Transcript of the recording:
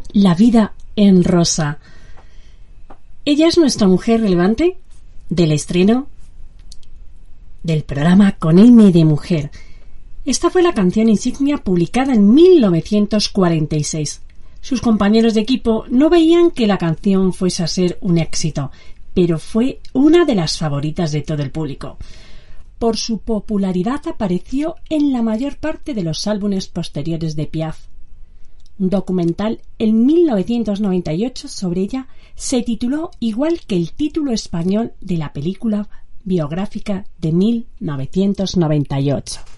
La vida en rosa. Ella es nuestra mujer relevante del estreno del programa Con M de Mujer. Esta fue la canción insignia publicada en 1946. Sus compañeros de equipo no veían que la canción fuese a ser un éxito, pero fue una de las favoritas de todo el público. Por su popularidad apareció en la mayor parte de los álbumes posteriores de Piaf. Un documental en 1998 sobre ella se tituló igual que el título español de la película biográfica de 1998.